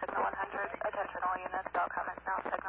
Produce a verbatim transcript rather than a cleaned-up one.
Signal one hundred. Attention all units, bell comments now. Signal